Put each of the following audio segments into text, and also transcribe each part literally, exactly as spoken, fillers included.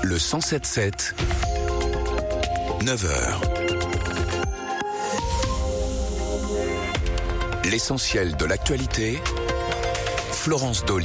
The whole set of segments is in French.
Le cent sept sept, neuf heures. L'essentiel de l'actualité, Florence Dolly.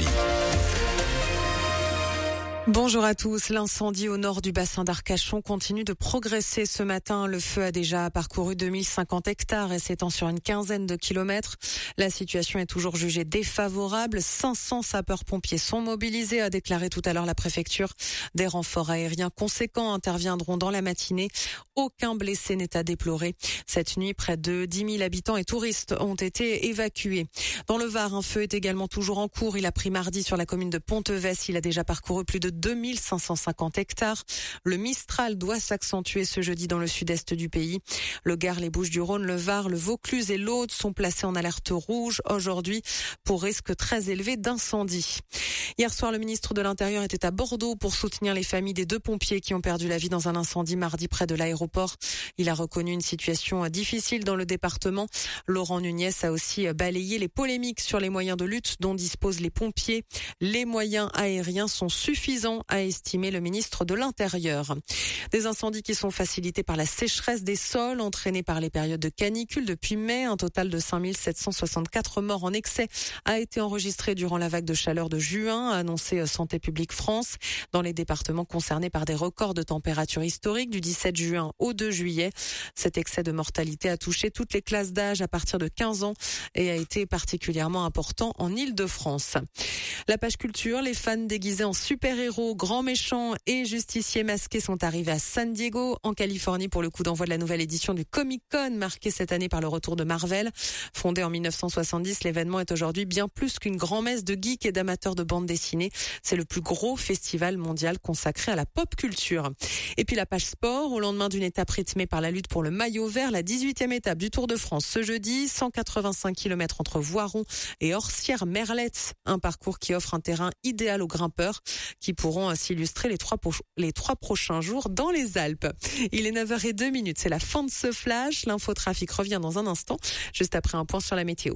Bonjour à tous. L'incendie au nord du bassin d'Arcachon continue de progresser ce matin. Le feu a déjà parcouru deux mille cinquante hectares et s'étend sur une quinzaine de kilomètres. La situation est toujours jugée défavorable. cinq cents sapeurs-pompiers sont mobilisés, a déclaré tout à l'heure la préfecture. Des renforts aériens conséquents interviendront dans la matinée. Aucun blessé n'est à déplorer. Cette nuit, près de dix mille habitants et touristes ont été évacués. Dans le Var, un feu est également toujours en cours. Il a pris mardi sur la commune de Pontevès. Il a déjà parcouru plus de deux mille cinq cent cinquante hectares. Le Mistral doit s'accentuer ce jeudi dans le sud-est du pays. Le Gard, les Bouches-du-Rhône, le Var, le Vaucluse et l'Aude sont placés en alerte rouge aujourd'hui pour risque très élevé d'incendie. Hier soir, le ministre de l'Intérieur était à Bordeaux pour soutenir les familles des deux pompiers qui ont perdu la vie dans un incendie mardi près de l'aéroport. Il a reconnu une situation difficile dans le département. Laurent Nunez a aussi balayé les polémiques sur les moyens de lutte dont disposent les pompiers. Les moyens aériens sont suffisants, a estimé le ministre de l'Intérieur. Des incendies qui sont facilités par la sécheresse des sols entraînés par les périodes de canicule depuis mai. Un total de cinq mille sept cent soixante-quatre morts en excès a été enregistré durant la vague de chaleur de juin, a annoncé Santé publique France. Dans les départements concernés par des records de température historiques du dix-sept juin au deux juillet. Cet excès de mortalité a touché toutes les classes d'âge à partir de quinze ans et a été particulièrement important en Île-de-France. La page culture, les fans déguisés en super-héros, grands méchants et justiciers masqués sont arrivés à San Diego, en Californie, pour le coup d'envoi de la nouvelle édition du Comic-Con, marquée cette année par le retour de Marvel. Fondé en mille neuf cent soixante-dix, l'événement est aujourd'hui bien plus qu'une grand-messe de geeks et d'amateurs de bande dessinée. C'est le plus gros festival mondial consacré à la pop culture. Et puis la page sport, au lendemain d'une étape rythmée par la lutte pour le maillot vert, la dix-huitième étape du Tour de France ce jeudi, cent quatre-vingt-cinq kilomètres entre Voiron et Orsières-Merlette, un parcours qui offre un terrain idéal aux grimpeurs qui pourront s'illustrer les trois, po- les trois prochains jours dans les Alpes. Il est neuf heures zéro deux, c'est la fin de ce flash. L'infotrafic revient dans un instant, juste après un point sur la météo.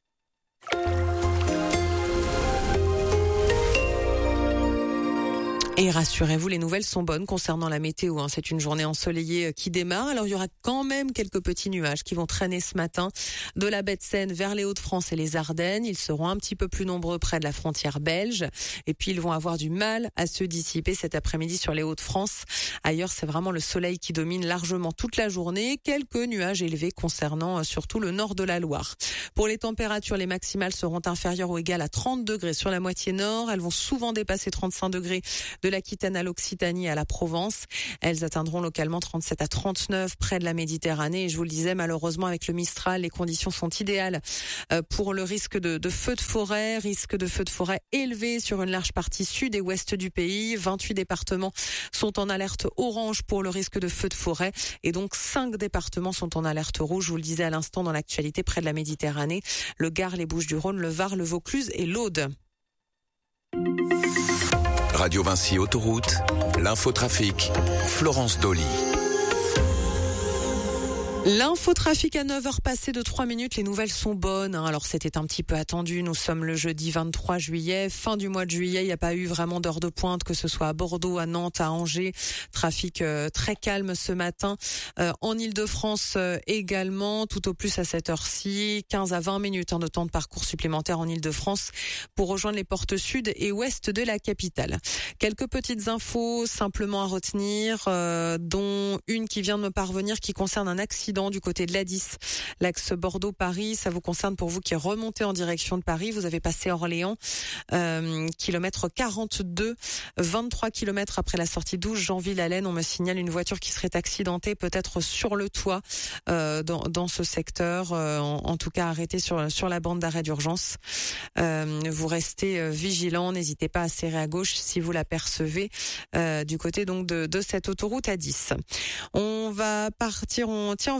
Et rassurez-vous, les nouvelles sont bonnes concernant la météo. Hein. C'est une journée ensoleillée qui démarre. Alors, il y aura quand même quelques petits nuages qui vont traîner ce matin de la baie de Seine vers les Hauts-de-France et les Ardennes. Ils seront un petit peu plus nombreux près de la frontière belge. Et puis, ils vont avoir du mal à se dissiper cet après-midi sur les Hauts-de-France. Ailleurs, c'est vraiment le soleil qui domine largement toute la journée. Quelques nuages élevés concernant euh, surtout le nord de la Loire. Pour les températures, les maximales seront inférieures ou égales à trente degrés sur la moitié nord. Elles vont souvent dépasser trente-cinq degrés de l'Aquitaine à l'Occitanie et à la Provence. Elles atteindront localement trente-sept à trente-neuf près de la Méditerranée. Et je vous le disais, malheureusement, avec le Mistral, les conditions sont idéales pour le risque de, de feux de forêt. Risque de feux de forêt élevé sur une large partie sud et ouest du pays. vingt-huit départements sont en alerte orange pour le risque de feux de forêt. Et donc, cinq départements sont en alerte rouge. Je vous le disais à l'instant dans l'actualité près de la Méditerranée. Le Gard, les Bouches-du-Rhône, le Var, le Vaucluse et l'Aude. Radio Vinci Autoroute, l'infotrafic, Florence Dolly. L'infotrafic à neuf heures passées de trois minutes, les nouvelles sont bonnes. Hein. Alors c'était un petit peu attendu, nous sommes le jeudi vingt-trois juillet, fin du mois de juillet, il n'y a pas eu vraiment d'heure de pointe, que ce soit à Bordeaux, à Nantes, à Angers. Trafic euh, très calme ce matin. Euh, en Île-de-France euh, également, tout au plus à cette heure-ci, quinze à vingt minutes hein, de temps de parcours supplémentaire en Île-de-France pour rejoindre les portes sud et ouest de la capitale. Quelques petites infos simplement à retenir, euh, dont une qui vient de me parvenir qui concerne un accident du côté de l'A dix, l'axe Bordeaux-Paris. Ça vous concerne pour vous qui remontez en direction de Paris. Vous avez passé Orléans, euh, kilomètre quarante-deux, vingt-trois kilomètres après la sortie douze Jeanville-Allen. On me signale une voiture qui serait accidentée, peut-être sur le toit euh, dans, dans ce secteur. Euh, en, en tout cas, arrêtée sur, sur la bande d'arrêt d'urgence. Euh, vous restez euh, vigilant. N'hésitez pas à serrer à gauche si vous l'apercevez euh, du côté donc de, de cette autoroute A dix. On va partir, on, tiens, on va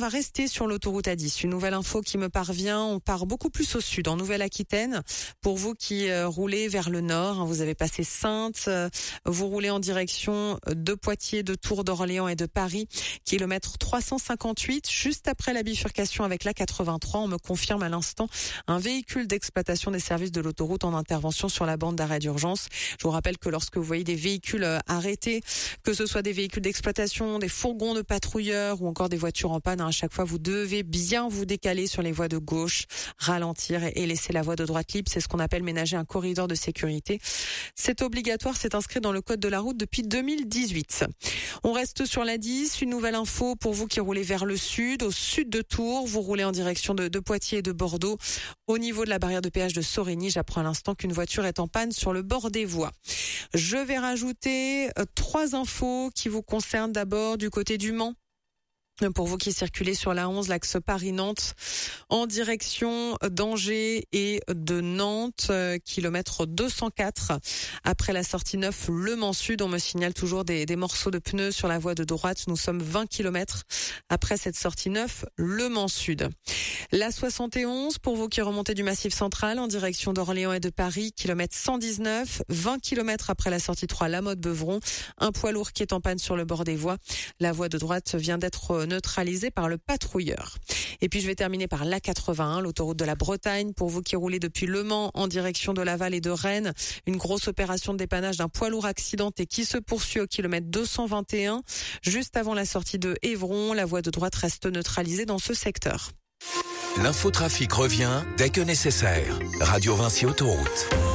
va rester sur l'autoroute A dix. Une nouvelle info qui me parvient, on part beaucoup plus au sud, en Nouvelle-Aquitaine. Pour vous qui euh, roulez vers le nord, hein, vous avez passé Saintes, euh, vous roulez en direction de Poitiers, de Tours, d'Orléans et de Paris, kilomètre trois cent cinquante-huit, juste après la bifurcation avec l'A quatre-vingt-trois. On me confirme à l'instant un véhicule d'exploitation des services de l'autoroute en intervention sur la bande d'arrêt d'urgence. Je vous rappelle que lorsque vous voyez des véhicules arrêtés, que ce soit des véhicules d'exploitation, des fourgons de patrouilleurs ou encore des voitures en panne, à chaque fois vous devez bien vous décaler sur les voies de gauche, ralentir et laisser la voie de droite libre. C'est ce qu'on appelle ménager un corridor de sécurité. C'est obligatoire, c'est inscrit dans le code de la route depuis deux mille dix-huit. On reste sur l'A dix, une nouvelle info pour vous qui roulez vers le sud, au sud de Tours, vous roulez en direction de, de Poitiers et de Bordeaux. Au niveau de la barrière de péage de Sorigny, j'apprends à l'instant qu'une voiture est en panne sur le bord des voies. Je vais rajouter euh, trois infos qui vous concernent. D'abord du côté du Mans. Pour vous qui circulez sur la onze, l'axe Paris-Nantes, en direction d'Angers et de Nantes, euh, kilomètre deux cent quatre. Après la sortie neuf, Le Mans Sud, on me signale toujours des, des morceaux de pneus sur la voie de droite. Nous sommes vingt kilomètres après cette sortie neuf, Le Mans Sud. La soixante et onze, pour vous qui remontez du Massif Central, en direction d'Orléans et de Paris, kilomètre cent dix-neuf, vingt kilomètres après la sortie trois, La Motte-Beuvron. Un poids lourd qui est en panne sur le bord des voies. La voie de droite vient d'être neutralisé par le patrouilleur. Et puis je vais terminer par l'A quatre-vingt-un, l'autoroute de la Bretagne. Pour vous qui roulez depuis Le Mans en direction de Laval et de Rennes, une grosse opération de dépannage d'un poids lourd accidenté qui se poursuit au kilomètre deux cent vingt et un. Juste avant la sortie de Évron, la voie de droite reste neutralisée dans ce secteur. L'infotrafic revient dès que nécessaire. Radio Vinci Autoroute.